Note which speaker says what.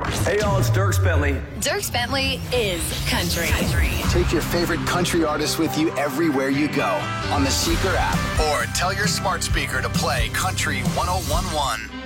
Speaker 1: Hey, y'all, it's Dierks Bentley.
Speaker 2: Dierks Bentley is country.
Speaker 3: Take your favorite country artist with you everywhere you go on the Seeker app. Or tell your smart speaker to play Country 101.1.